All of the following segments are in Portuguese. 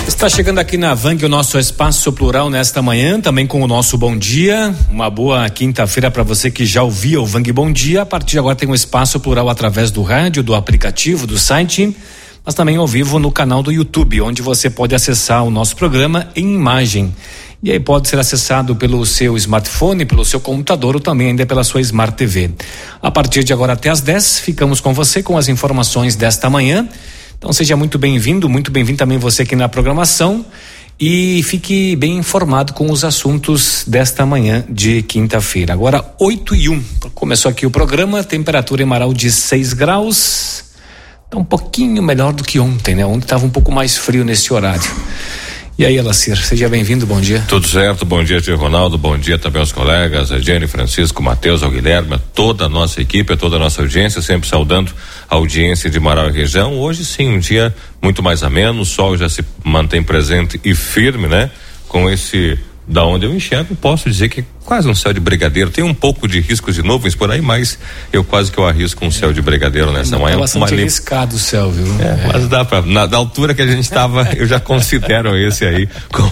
Está chegando aqui na Vang o nosso Espaço Plural nesta manhã, também com o nosso Bom Dia. Uma boa quinta-feira para você que já ouvia o Vang Bom Dia. A partir de agora tem um Espaço Plural através do rádio, do aplicativo, do site, mas também ao vivo no canal do YouTube, onde você pode acessar o nosso programa em imagem. E aí pode ser acessado pelo seu smartphone, pelo seu computador ou também ainda pela sua Smart TV. A partir de agora até às 10, ficamos com você com as informações desta manhã. Então seja muito bem-vindo também você aqui na programação e fique bem informado com os assuntos desta manhã de quinta-feira. Agora 8:01, começou aqui o programa, temperatura em Marau de 6 graus, tá um pouquinho melhor do que ontem, né? Ontem estava um pouco mais frio nesse horário. E aí, Elacir, seja bem-vindo, bom dia. Tudo certo, bom dia, tio Ronaldo, bom dia também aos colegas, a Jenny, Francisco, Matheus, ao Guilherme, a toda a nossa equipe, a toda a nossa audiência, sempre saudando a audiência de Marau e região. Hoje sim, um dia muito mais ameno, o sol já se mantém presente e firme, né? Com esse, da onde eu enxergo, posso dizer que quase um céu de brigadeiro, tem um pouco de risco de nuvens por aí, mas eu quase que eu arrisco um céu de brigadeiro nessa manhã. É bastante arriscado o céu, viu? Mas dá pra, da altura que a gente estava, eu já considero esse aí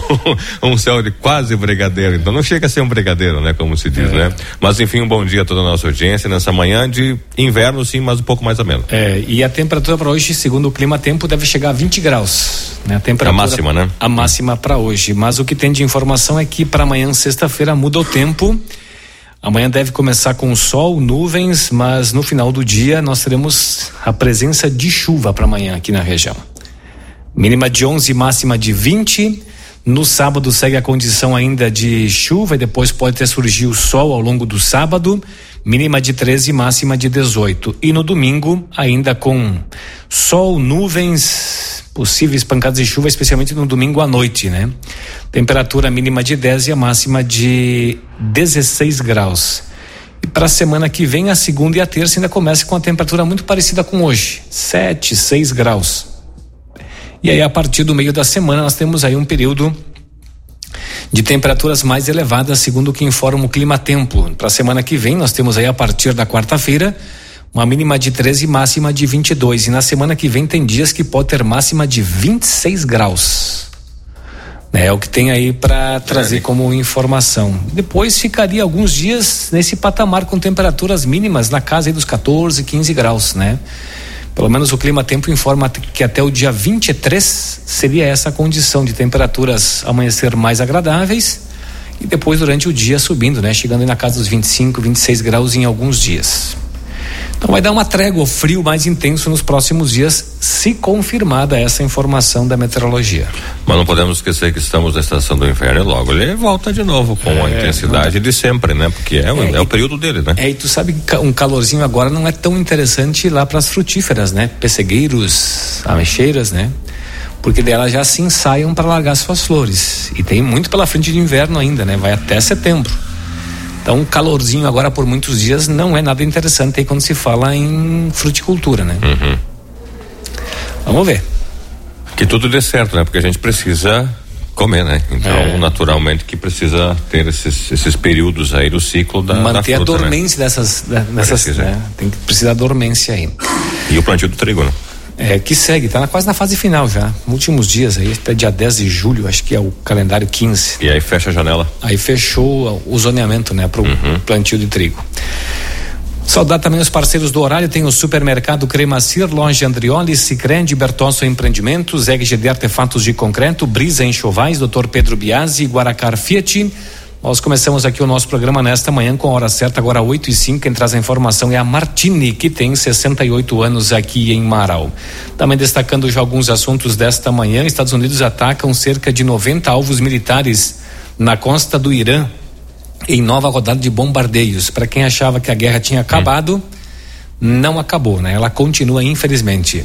com um céu de quase brigadeiro, então não chega a ser um brigadeiro, né, como se diz, né? Mas enfim, um bom dia a toda a nossa audiência nessa manhã de inverno sim, mas um pouco mais ameno. E a temperatura para hoje, segundo o Clima Tempo, deve chegar a 20 graus, né? A temperatura, a máxima, né? A máxima para hoje, mas o que tem de informação é que para amanhã, sexta-feira, muda o tempo. Amanhã deve começar com sol, nuvens, mas no final do dia nós teremos a presença de chuva para amanhã aqui na região. Mínima de 11, máxima de 20. No sábado segue a condição ainda de chuva e depois pode ter surgido o sol ao longo do sábado. Mínima de 13, máxima de 18. E no domingo ainda com sol, nuvens, possíveis pancadas de chuva, especialmente no domingo à noite, né? Temperatura mínima de 10 e a máxima de 16 graus. E para a semana que vem, a segunda e a terça ainda começa com a temperatura muito parecida com hoje, 7, 6 graus. E aí a partir do meio da semana nós temos aí um período de temperaturas mais elevadas, segundo o que informa o Clima Tempo. Para a semana que vem nós temos aí a partir da quarta-feira uma mínima de 13 e máxima de 22. E na semana que vem tem dias que pode ter máxima de 26 graus. É o que tem aí para trazer como informação. Depois ficaria alguns dias nesse patamar com temperaturas mínimas na casa aí dos 14, 15 graus, né? Pelo menos o Clima Tempo informa que até o dia 23 seria essa condição de temperaturas amanhecer mais agradáveis e depois durante o dia subindo, né? Chegando aí na casa dos 25, 26 graus em alguns dias. Então vai dar uma trégua ao frio mais intenso nos próximos dias, se confirmada essa informação da meteorologia. Mas não podemos esquecer que estamos na estação do inverno e logo ele volta de novo com a intensidade de sempre, né? Porque é o período dele, né? E tu sabe que um calorzinho agora não é tão interessante lá para as frutíferas, né? Pessegueiros, ameixeiras, né? Porque delas já se ensaiam para largar suas flores. E tem muito pela frente de inverno ainda, né? Vai até setembro. Então, calorzinho agora por muitos dias não é nada interessante aí quando se fala em fruticultura, né? Uhum. Vamos ver. Que tudo dê certo, né? Porque a gente precisa comer, né? Então, naturalmente que precisa ter esses períodos aí do ciclo da fruta, manter a dormência, né? dessas né? Tem que precisar da dormência aí. E o plantio do trigo, né? Que segue, tá quase na fase final já, últimos dias aí, até dia 10 de julho, acho que é o calendário 15. E aí fecha a janela. Aí fechou o zoneamento, né, pro plantio de trigo. Saudar também os parceiros do horário, tem o Supermercado Cremacir, Loja Andrioli, Sicredi, Bertosso Empreendimentos, EGD Artefatos de Concreto, Brisa Enxovais, Dr. Pedro Biasi, Guaracar Fiat. Nós começamos aqui o nosso programa nesta manhã com a hora certa, agora 8:05. Quem traz a informação é a Martini, que tem 68 anos aqui em Marau. Também destacando já alguns assuntos desta manhã, Estados Unidos atacam cerca de 90 alvos militares na costa do Irã em nova rodada de bombardeios. Para quem achava que a guerra tinha acabado, não acabou, né? Ela continua, infelizmente.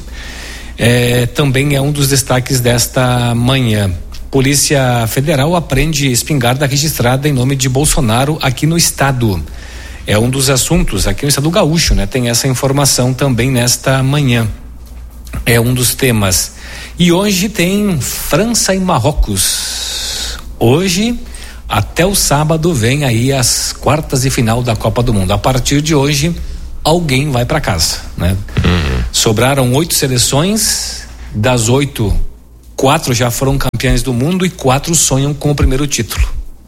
Também é um dos destaques desta manhã. Polícia Federal apreende espingarda registrada em nome de Bolsonaro aqui no estado. É um dos assuntos aqui no estado gaúcho, né? Tem essa informação também nesta manhã. É um dos temas. E hoje tem França e Marrocos. Hoje, até o sábado, vem aí as quartas de final da Copa do Mundo. A partir de hoje, alguém vai para casa, né? Sobraram 8 seleções, das 8, 4 já foram campeões do mundo e 4 sonham com o primeiro título.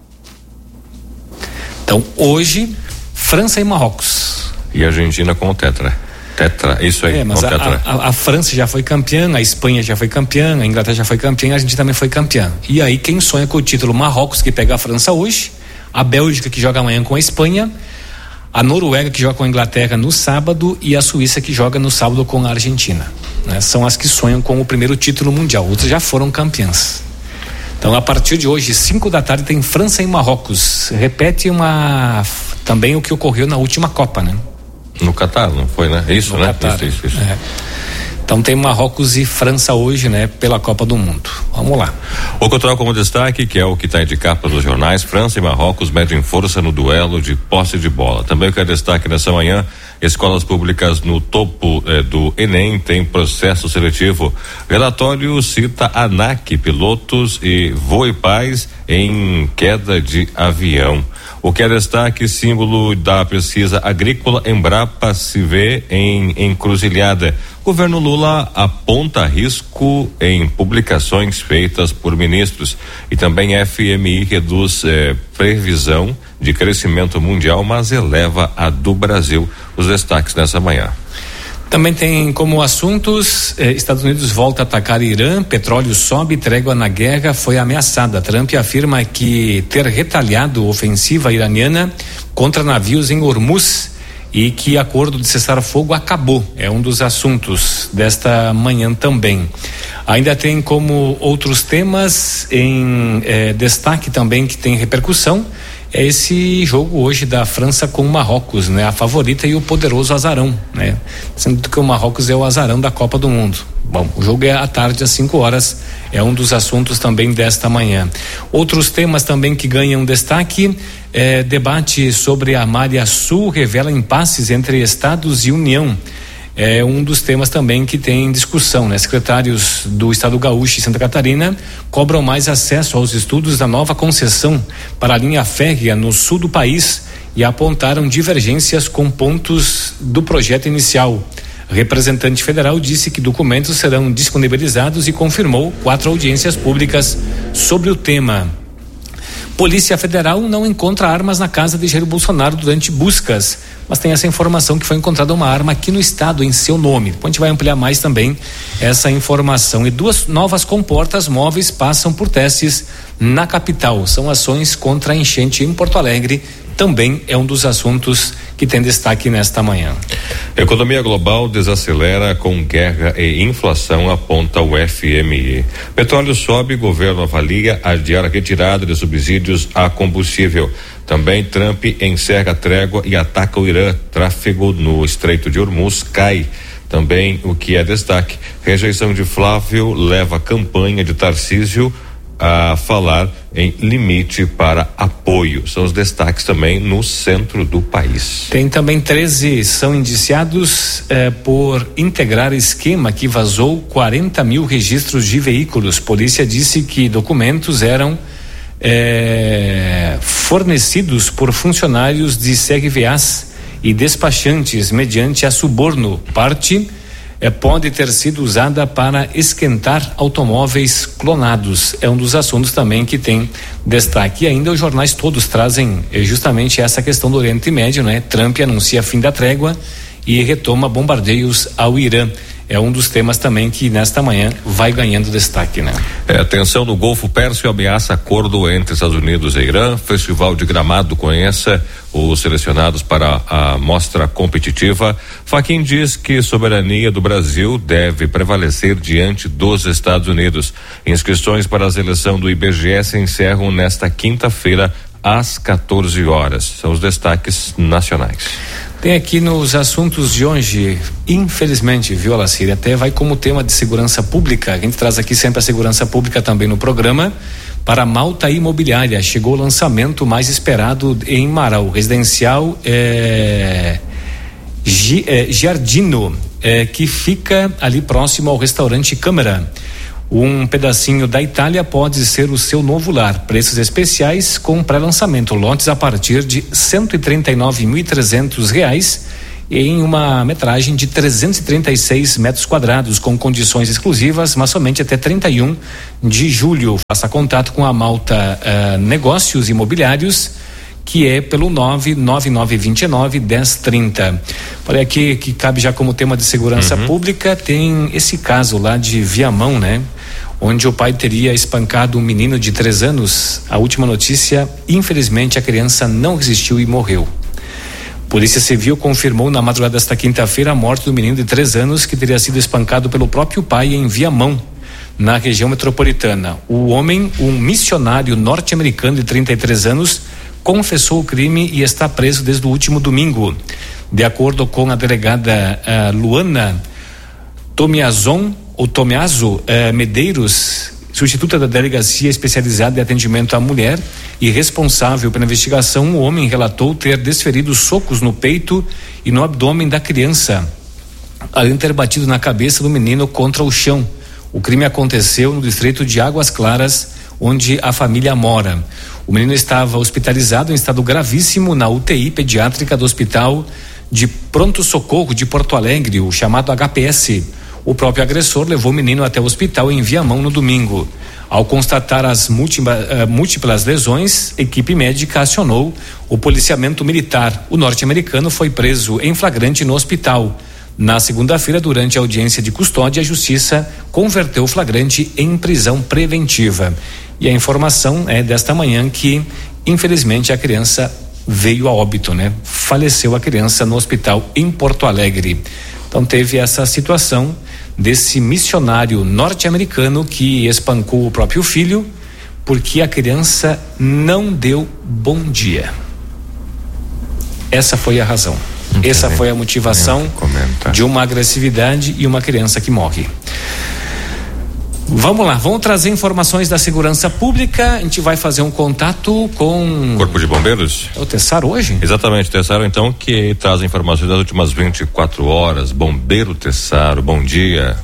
Então, hoje, França e Marrocos. E a Argentina com o tetra, isso aí. Mas a França já foi campeã, a Espanha já foi campeã, a Inglaterra já foi campeã, a Argentina também foi campeã. E aí quem sonha com o título? Marrocos, que pega a França hoje, a Bélgica, que joga amanhã com a Espanha, a Noruega, que joga com a Inglaterra no sábado, e a Suíça, que joga no sábado com a Argentina, né? São as que sonham com o primeiro título mundial. Outras já foram campeãs. Então, a partir de hoje, 5 da tarde, tem França e Marrocos. Repete também o que ocorreu na última Copa, né? No Catar, não foi, né? Isso, né? Catar. Isso. É. Então tem Marrocos e França hoje, né? Pela Copa do Mundo. Vamos lá. O que eu trago como destaque, que é o que está de capa dos jornais: França e Marrocos medem força no duelo de posse de bola. Também o que é destaque nessa manhã: escolas públicas no topo do Enem tem processo seletivo. Relatório cita ANAC, pilotos e voipais em queda de avião. O que é destaque: símbolo da pesquisa agrícola, Embrapa se vê em encruzilhada. Governo Lula aponta risco em publicações feitas por ministros. E também FMI reduz previsão de crescimento mundial, mas eleva a do Brasil. Os destaques nessa manhã. Também tem como assuntos: Estados Unidos volta a atacar Irã, petróleo sobe, trégua na guerra foi ameaçada. Trump afirma que ter retalhado ofensiva iraniana contra navios em Hormuz e que acordo de cessar-fogo acabou. É um dos assuntos desta manhã também. Ainda tem como outros temas em destaque também, que tem repercussão, é esse jogo hoje da França com o Marrocos, né? A favorita e o poderoso azarão, né? Sendo que o Marrocos é o azarão da Copa do Mundo. Bom, o jogo é à tarde às 5 horas, é um dos assuntos também desta manhã. Outros temas também que ganham destaque: debate sobre a Malha Sul revela impasses entre estados e União. É um dos temas também que tem discussão, né? Secretários do Estado Gaúcho e Santa Catarina cobram mais acesso aos estudos da nova concessão para a linha férrea no sul do país e apontaram divergências com pontos do projeto inicial. O representante federal disse que documentos serão disponibilizados e confirmou 4 audiências públicas sobre o tema. Polícia Federal não encontra armas na casa de Jair Bolsonaro durante buscas, mas tem essa informação que foi encontrada uma arma aqui no estado em seu nome. Depois a gente vai ampliar mais também essa informação. E 2 novas comportas móveis passam por testes na capital. São ações contra a enchente em Porto Alegre. Também é um dos assuntos que tem destaque nesta manhã. Economia global desacelera com guerra e inflação, aponta o FMI. Petróleo sobe, governo avalia adiar a retirada de subsídios a combustível. Também Trump encerra trégua e ataca o Irã. Tráfego no Estreito de Hormuz cai. Também o que é destaque: rejeição de Flávio leva a campanha de Tarcísio a falar em limite para apoio. São os destaques também no centro do país. Tem também 13 são indiciados por integrar esquema que vazou 40 mil registros de veículos. Polícia disse que documentos eram fornecidos por funcionários de CRVAs e despachantes mediante a suborno. Parte pode ter sido usada para esquentar automóveis clonados. É um dos assuntos também que tem destaque. E ainda os jornais todos trazem justamente essa questão do Oriente Médio, né? Trump anuncia fim da trégua e retoma bombardeios ao Irã. É um dos temas também que nesta manhã vai ganhando destaque, né? Tensão no Golfo Pérsico ameaça acordo entre Estados Unidos e Irã. Festival de Gramado conheça os selecionados para a mostra competitiva. Fachin diz que soberania do Brasil deve prevalecer diante dos Estados Unidos. Inscrições para a seleção do IBGE se encerram nesta quinta-feira às 14 horas. São os destaques nacionais. Tem aqui nos assuntos de hoje, infelizmente, viu, Alacir, até vai como tema de segurança pública. A gente traz aqui sempre a segurança pública também no programa. Para Malta Imobiliária, chegou o lançamento mais esperado em Marau, residencial Giardino, que fica ali próximo ao restaurante Câmara. Um pedacinho da Itália pode ser o seu novo lar. Preços especiais com pré-lançamento. Lotes a partir de R$ 139.300 em uma metragem de 336 metros quadrados, com condições exclusivas, mas somente até 31 de julho. Faça contato com a Malta Negócios Imobiliários, que é pelo 99929-1030. Olha aqui, que cabe já como tema de segurança pública, tem esse caso lá de Viamão, né? Onde o pai teria espancado um menino de 3 anos. A última notícia, infelizmente, a criança não resistiu e morreu. Polícia Civil confirmou na madrugada desta quinta-feira a morte do menino de 3 anos que teria sido espancado pelo próprio pai em Viamão, na região metropolitana. O homem, um missionário norte-americano de 33 anos, confessou o crime e está preso desde o último domingo. De acordo com a delegada Luana Tomiazo Medeiros, substituta da Delegacia Especializada de Atendimento à Mulher e responsável pela investigação, o homem relatou ter desferido socos no peito e no abdômen da criança, além de ter batido na cabeça do menino contra o chão. O crime aconteceu no distrito de Águas Claras, onde a família mora. O menino estava hospitalizado em estado gravíssimo na UTI pediátrica do Hospital de Pronto-Socorro de Porto Alegre, o chamado HPS. O próprio agressor levou o menino até o hospital em Viamão no domingo. Ao constatar as múltiplas lesões, a equipe médica acionou o policiamento militar. O norte-americano foi preso em flagrante no hospital. Na segunda-feira, durante a audiência de custódia, a justiça converteu o flagrante em prisão preventiva. E a informação é desta manhã que, infelizmente, a criança veio a óbito, né? Faleceu a criança no hospital em Porto Alegre. Então teve essa situação desse missionário norte-americano que espancou o próprio filho porque a criança não deu bom dia. Essa foi a razão. Essa foi a motivação de uma agressividade e uma criança que morre. Vamos lá, vamos trazer informações da segurança pública. A gente vai fazer um contato com Corpo de Bombeiros. É o Tessaro hoje? Exatamente, Tessaro, então, que traz informações das últimas 24 horas. Bombeiro Tessaro, bom dia.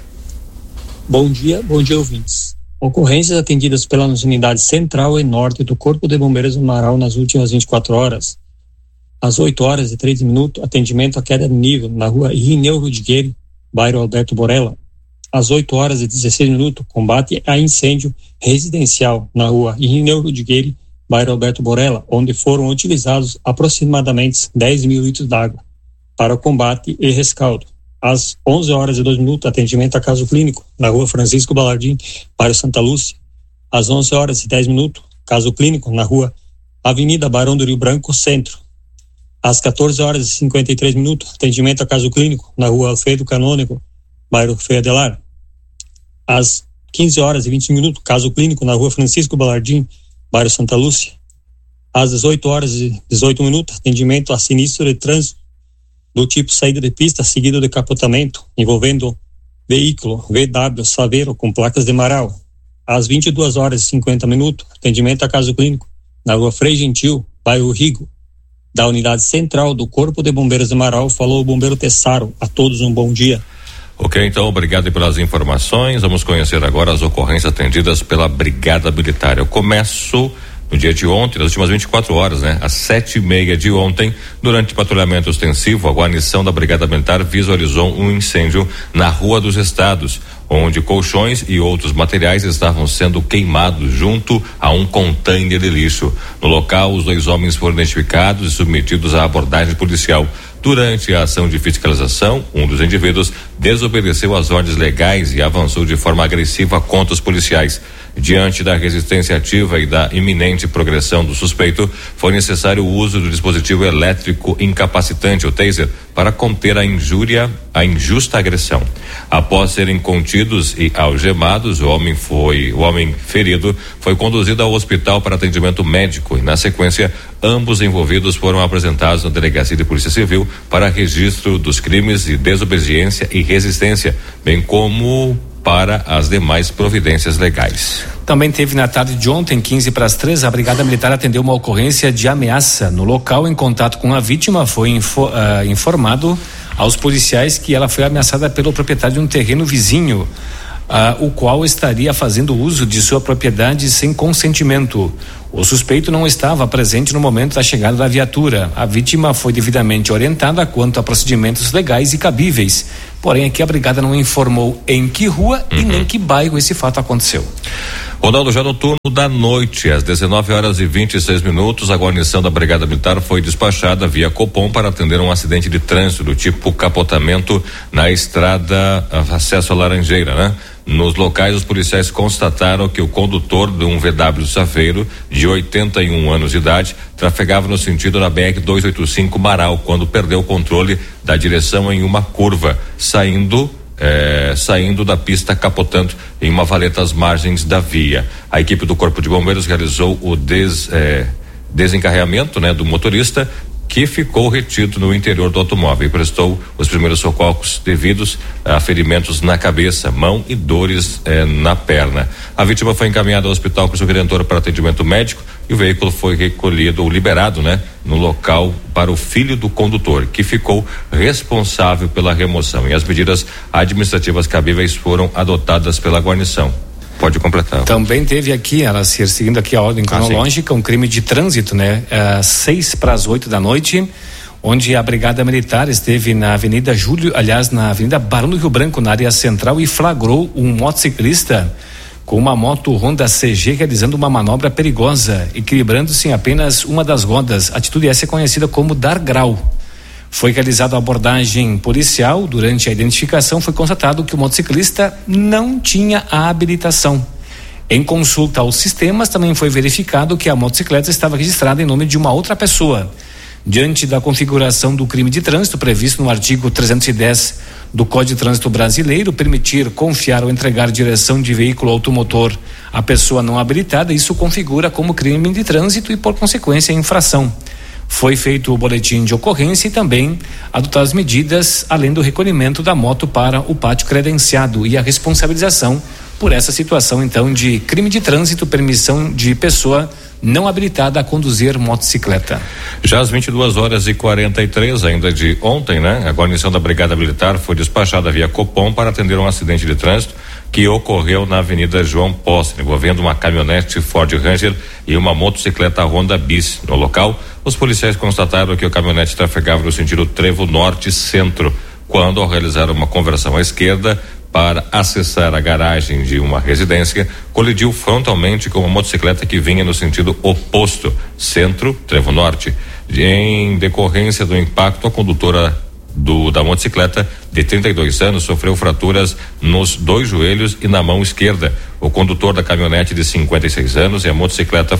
Bom dia, ouvintes. Ocorrências atendidas pelas unidades Central e Norte do Corpo de Bombeiros do Amaral nas últimas 24 horas. Às 8h13, atendimento à queda de nível na rua Irineu Rudigueiro, bairro Alberto Borella. Às 8h16, combate a incêndio residencial na rua Irineu Rudigueiro, bairro Alberto Borella, onde foram utilizados aproximadamente 10 mil litros d'água para o combate e rescaldo. Às 11h02, atendimento a caso clínico na rua Francisco Balardim, bairro Santa Lúcia. Às 11h10, caso clínico na rua Avenida Barão do Rio Branco, centro. Às 14h53, atendimento a caso clínico na rua Alfredo Canônico, bairro Feia de Lar. Às 15h20, caso clínico na rua Francisco Balardim, bairro Santa Lúcia. Às 18h18, atendimento a sinistro de trânsito do tipo saída de pista seguido de capotamento, envolvendo veículo VW Saveiro com placas de Marau. Às 22h50, atendimento a caso clínico na rua Frei Gentil, bairro Rigo. Da unidade central do Corpo de Bombeiros de Marau, falou o bombeiro Tessaro. A todos um bom dia. Ok, então, obrigado pelas informações. Vamos conhecer agora as ocorrências atendidas pela Brigada Militar. Eu começo no dia de ontem, nas últimas 24 horas, né? Às 7h30 de ontem, durante patrulhamento ostensivo, a guarnição da Brigada Militar visualizou um incêndio na Rua dos Estados, onde colchões e outros materiais estavam sendo queimados junto a um container de lixo. No local, os 2 homens foram identificados e submetidos à abordagem policial. Durante a ação de fiscalização, um dos indivíduos desobedeceu às ordens legais e avançou de forma agressiva contra os policiais. Diante da resistência ativa e da iminente progressão do suspeito, foi necessário o uso do dispositivo elétrico incapacitante, o taser, para conter a injusta agressão. Após serem contidos e algemados, o homem ferido foi conduzido ao hospital para atendimento médico e, na sequência, ambos envolvidos foram apresentados na Delegacia de Polícia Civil para registro dos crimes de desobediência e resistência, bem como para as demais providências legais. Também teve na tarde de ontem, 2:45, a Brigada Militar atendeu uma ocorrência de ameaça. No local, em contato com a vítima, foi informado aos policiais que ela foi ameaçada pelo proprietário de um terreno vizinho, o qual estaria fazendo uso de sua propriedade sem consentimento. O suspeito não estava presente no momento da chegada da viatura. A vítima foi devidamente orientada quanto a procedimentos legais e cabíveis. Porém, aqui a brigada não informou em que rua e nem que bairro esse fato aconteceu. Ronaldo, já no turno da noite, às 19h26, a guarnição da Brigada Militar foi despachada via Copom para atender um acidente de trânsito do tipo capotamento na estrada acesso à Laranjeira, né? Nos locais, os policiais constataram que o condutor de um VW Safeiro, de 81 anos de idade, trafegava no sentido da BR-285 Marau, quando perdeu o controle da direção em uma curva, saindo da pista, capotando em uma valeta às margens da via. A equipe do Corpo de Bombeiros realizou o desencarreamento, né, do motorista, que ficou retido no interior do automóvel e prestou os primeiros socorros devidos a ferimentos na cabeça, mão e dores na perna. A vítima foi encaminhada ao Hospital Cristo Redentor para atendimento médico e o veículo foi recolhido ou liberado, né, no local para o filho do condutor, que ficou responsável pela remoção, e as medidas administrativas cabíveis foram adotadas pela guarnição. Pode completar. Também teve aqui, seguindo aqui a ordem cronológica, um crime de trânsito, né? 6:08 da noite, onde a Brigada Militar esteve na Avenida na Avenida Barão do Rio Branco, na área central, e flagrou um motociclista com uma moto Honda CG realizando uma manobra perigosa, equilibrando-se em apenas uma das rodas. A atitude essa é conhecida como dar grau. Foi realizada a abordagem policial. Durante a identificação foi constatado que o motociclista não tinha a habilitação. Em consulta aos sistemas também foi verificado que a motocicleta estava registrada em nome de uma outra pessoa. Diante da configuração do crime de trânsito previsto no artigo 310 do Código de Trânsito Brasileiro, permitir, confiar ou entregar direção de veículo automotor à pessoa não habilitada, isso configura como crime de trânsito e, por consequência, infração. Foi feito o boletim de ocorrência e também adotadas medidas, além do recolhimento da moto para o pátio credenciado e a responsabilização por essa situação, então, de crime de trânsito, permissão de pessoa não habilitada a conduzir motocicleta. Já às 22h43, ainda de ontem, né? A guarnição da Brigada Militar foi despachada via Copom para atender um acidente de trânsito que ocorreu na Avenida João Posse, envolvendo uma caminhonete Ford Ranger e uma motocicleta Honda Bis. No local, os policiais constataram que o caminhonete trafegava no sentido Trevo Norte-Centro, quando, ao realizar uma conversão à esquerda para acessar a garagem de uma residência, colidiu frontalmente com uma motocicleta que vinha no sentido oposto, Centro, Trevo Norte. Em decorrência do impacto, a condutora da motocicleta, de 32 anos, sofreu fraturas nos 2 joelhos e na mão esquerda. O condutor da caminhonete, de 56 anos, e a motociclista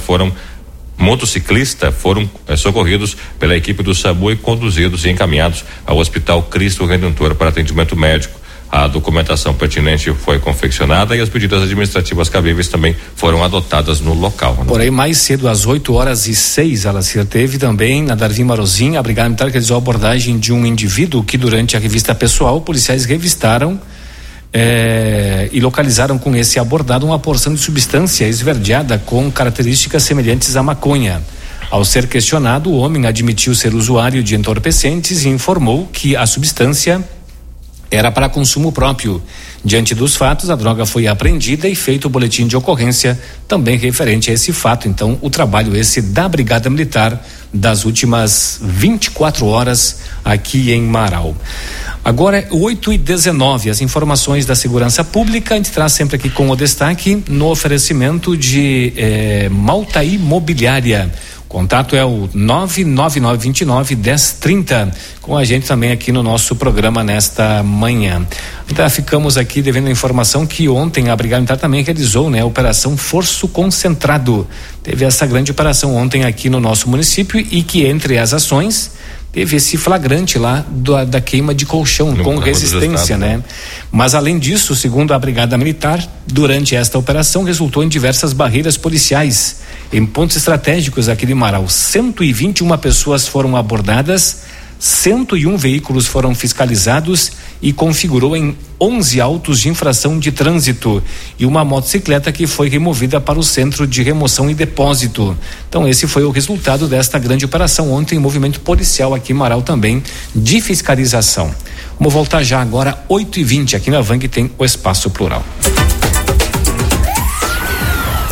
foram socorridos pela equipe do SAMU e conduzidos e encaminhados ao Hospital Cristo Redentor para atendimento médico. A documentação pertinente foi confeccionada e as medidas administrativas cabíveis também foram adotadas no local. Né? Porém, mais cedo, às 8h06, Alacir, teve também na Darwin Marozin, a Brigada Militar realizou a abordagem de um indivíduo que, durante a revista pessoal, policiais revistaram e localizaram com esse abordado uma porção de substância esverdeada com características semelhantes à maconha. Ao ser questionado, o homem admitiu ser usuário de entorpecentes e informou que a substância era para consumo próprio. Diante dos fatos, a droga foi apreendida e feito o boletim de ocorrência também referente a esse fato. Então, o trabalho esse da Brigada Militar das últimas 24 horas aqui em Marau. Agora é 8h19, as informações da segurança pública, a gente traz sempre aqui com o destaque no oferecimento de Malta Imobiliária. O contato é o 99929-1030, com a gente também aqui no nosso programa nesta manhã. Então, ficamos aqui devendo a informação que ontem a Brigada Militar também realizou, né, a Operação Forço Concentrado. Teve essa grande operação ontem aqui no nosso município e que, entre as ações, teve esse flagrante lá da queima de colchão com resistência, né? Mas, além disso, segundo a Brigada Militar, durante esta operação resultou em diversas barreiras policiais em pontos estratégicos aqui de Marau. 121 pessoas foram abordadas, 101 veículos foram fiscalizados e configurou em 11 autos de infração de trânsito e uma motocicleta que foi removida para o centro de remoção e depósito. Então, esse foi o resultado desta grande operação ontem, movimento policial aqui em Marau também de fiscalização. Vamos voltar já agora 8h20, aqui na Vang tem o Espaço Plural.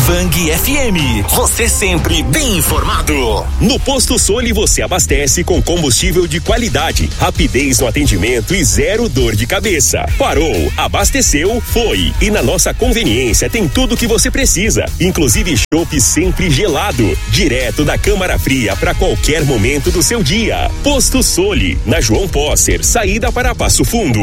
Vang FM, você sempre bem informado. No Posto Soli você abastece com combustível de qualidade, rapidez no atendimento e zero dor de cabeça. Parou, abasteceu, foi. E na nossa conveniência tem tudo o que você precisa, inclusive chopp sempre gelado, direto da câmara fria para qualquer momento do seu dia. Posto Soli, na João Posser, saída para Passo Fundo.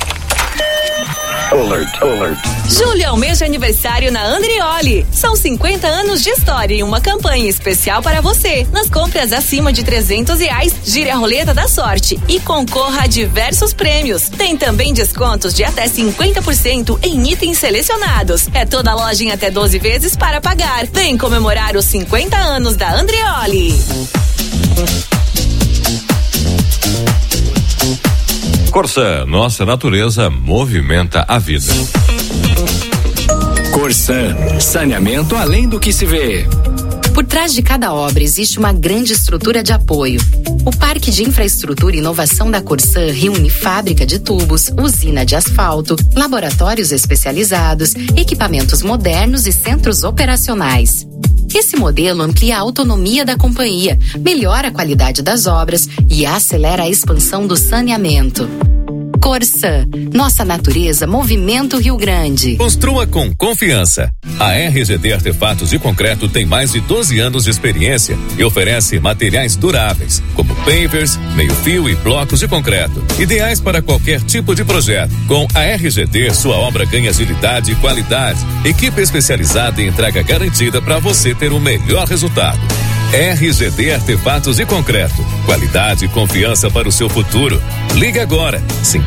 Alert. Julho é o mês de aniversário na Andrioli. São 50 anos de história e uma campanha especial para você. Nas compras acima de R$300, gire a roleta da sorte e concorra a diversos prêmios. Tem também descontos de até 50% em itens selecionados. É toda loja em até 12 vezes para pagar. Vem comemorar os 50 anos da Andrioli. Corsã, nossa natureza movimenta a vida. Corsã, saneamento além do que se vê. Por trás de cada obra existe uma grande estrutura de apoio. O Parque de Infraestrutura e Inovação da Corsã reúne fábrica de tubos, usina de asfalto, laboratórios especializados, equipamentos modernos e centros operacionais. Esse modelo amplia a autonomia da companhia, melhora a qualidade das obras e acelera a expansão do saneamento. Corsã, nossa natureza movimenta o Rio Grande. Construa com confiança. A RGD Artefatos de Concreto tem mais de 12 anos de experiência e oferece materiais duráveis, como pavers, meio-fio e blocos de concreto, ideais para qualquer tipo de projeto. Com a RGD, sua obra ganha agilidade e qualidade. Equipe especializada e entrega garantida para você ter o melhor resultado. RGD Artefatos de Concreto. Qualidade e confiança para o seu futuro. Ligue agora.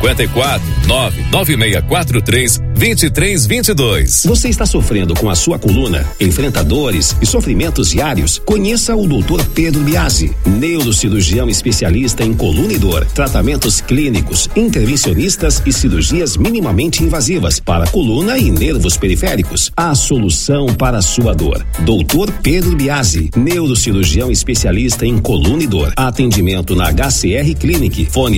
54-99643-2322. Você está sofrendo com a sua coluna? Enfrenta dores e sofrimentos diários? Conheça o Dr. Pedro Biasi, neurocirurgião especialista em coluna e dor. Tratamentos clínicos, intervencionistas e cirurgias minimamente invasivas para coluna e nervos periféricos. A solução para a sua dor. Dr. Pedro Biasi, neurocirurgião especialista em coluna e dor. Atendimento na HCR Clinic. Fone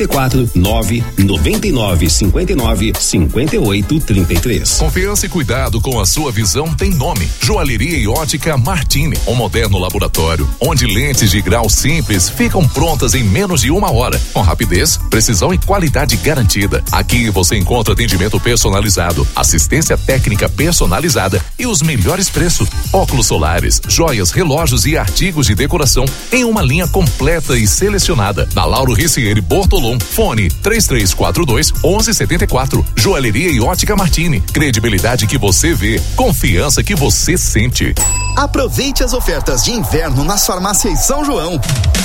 54-999-59-5833. Confiança e cuidado com a sua visão tem nome. Joalheria e Ótica Martini, um moderno laboratório onde lentes de grau simples ficam prontas em menos de 1 hora, com rapidez, precisão e qualidade garantida. Aqui você encontra atendimento personalizado, assistência técnica personalizada e os melhores preços. Óculos solares, joias, relógios e artigos de decoração em uma linha completa e selecionada. Na Lauro Ricieri Bortolom, fone 3342-1174. Joalheria e Ótica Martini, credibilidade que você vê, confiança que você sente. Aproveite as ofertas de inverno nas farmácias São João.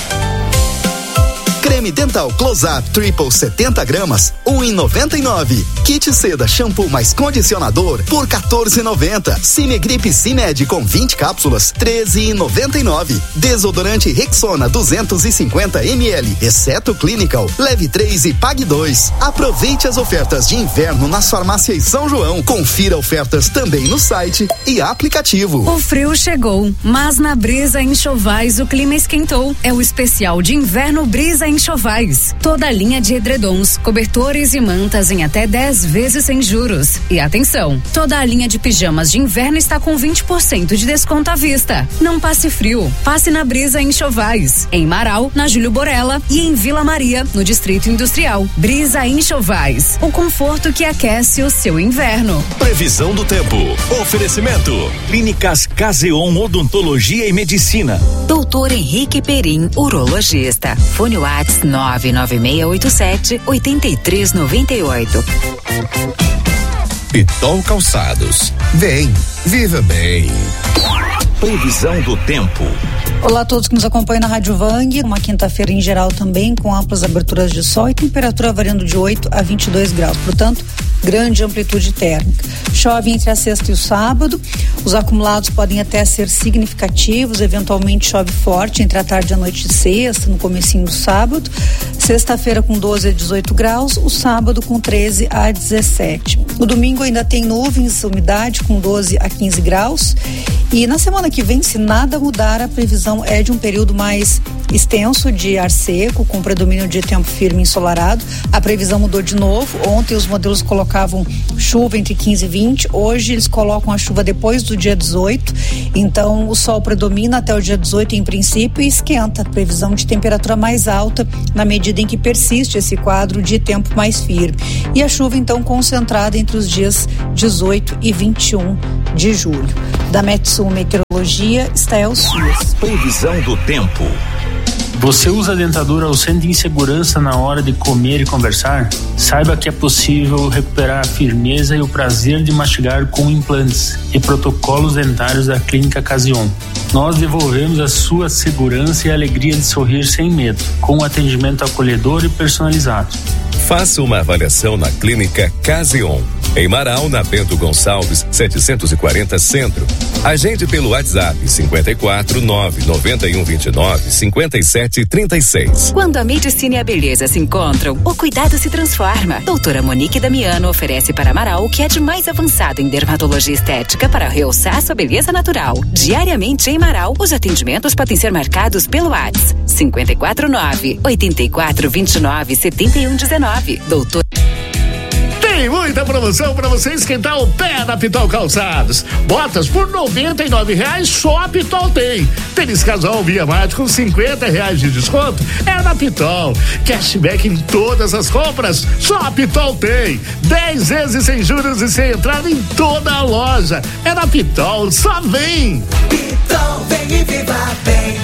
Creme dental Close-Up Triple 70 gramas, R$1,99. Kit seda shampoo mais condicionador por R$14,90. Cinegrip Cimed com 20 cápsulas, R$13,99. Desodorante Rexona 250 ml, exceto Clinical, leve 3 e pague 2. Aproveite as ofertas de inverno nas farmácias São João. Confira ofertas também no site e aplicativo. O frio chegou, mas na Brisa Enxovais o clima esquentou. É o especial de inverno Brisa Enxovais. Toda a linha de edredons, cobertores e mantas em até 10 vezes sem juros. E atenção, toda a linha de pijamas de inverno está com 20% de desconto à vista. Não passe frio, passe na Brisa Enxovais. Em Marau, na Júlio Borella e em Vila Maria, no Distrito Industrial. Brisa Enxovais, o conforto que aquece o seu inverno. Previsão do tempo. Oferecimento. Clínicas Caseon Odontologia e Medicina. Doutor Henrique Perim, urologista. Fone Whats 99687-8398. Pitol Calçados. Vem, viva bem. Previsão do tempo. Olá a todos que nos acompanham na Rádio Vang. Uma quinta-feira em geral também, com amplas aberturas de sol e temperatura variando de 8 a 22 graus. Portanto, grande amplitude térmica. Chove entre a sexta e o sábado. Os acumulados podem até ser significativos. Eventualmente chove forte entre a tarde e a noite de sexta, no comecinho do sábado. Sexta-feira com 12 a 18 graus. O sábado com 13 a 17. O domingo ainda tem nuvens, umidade com 12 a 15 graus. E na semana que vem, se nada mudar, a previsão é de um período mais extenso de ar seco, com predomínio de tempo firme e ensolarado. A previsão mudou de novo. Ontem os modelos colocavam chuva entre 15 e 20. Hoje eles colocam a chuva depois do dia 18. Então o sol predomina até o dia 18 em princípio e esquenta. Previsão de temperatura mais alta na medida em que persiste esse quadro de tempo mais firme. E a chuva então concentrada entre os dias 18 e 21 de julho. Da Metsul Meteorologia, Stael Suas. Previsão do tempo. Você usa dentadura ou sente insegurança na hora de comer e conversar? Saiba que é possível recuperar a firmeza e o prazer de mastigar com implantes e protocolos dentários da Clínica Casion. Nós devolvemos a sua segurança e a alegria de sorrir sem medo, com um atendimento acolhedor e personalizado. Faça uma avaliação na Clínica Casion, em Marau, na Bento Gonçalves, 740 Centro. Agende pelo WhatsApp 54 991 29 57 36. Quando a medicina e a beleza se encontram, o cuidado se transforma. Doutora Monique Damiano oferece para Marau o que é de mais avançado em dermatologia estética para realçar sua beleza natural. Diariamente em Marau, os atendimentos podem ser marcados pelo WhatsApp 549 84 29 71 19. Doutor. Tem muita promoção para você esquentar o pé na Pitol Calçados. Botas por R$99 só a Pitol tem. Tênis casual Via Mate com R$50 de desconto é na Pitol. Cashback em todas as compras, só a Pitol tem. 10 vezes sem juros e sem entrada em toda a loja. É na Pitol, só vem. Pitol, vem e viva bem.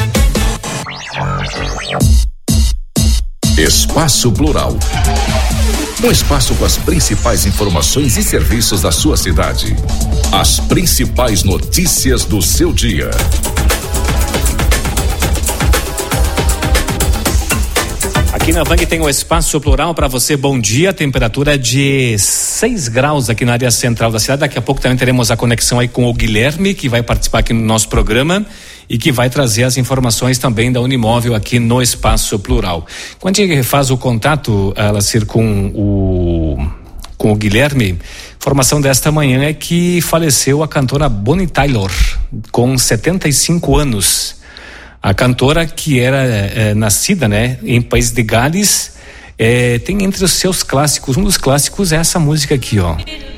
Espaço Plural. Um espaço com as principais informações e serviços da sua cidade. As principais notícias do seu dia. Aqui na Vang tem o Espaço Plural para você. Bom dia, temperatura de 6 graus aqui na área central da cidade. Daqui a pouco também teremos a conexão aí com o Guilherme, que vai participar aqui no nosso programa e que vai trazer as informações também da Unimóvel aqui no Espaço Plural. Quando a gente faz o contato, Alacir, com o Guilherme, informação desta manhã é que faleceu a cantora Bonnie Tyler, com 75 anos. A cantora, que era nascida, né, em País de Gales, tem entre os seus clássicos, um dos clássicos é essa música aqui, ó.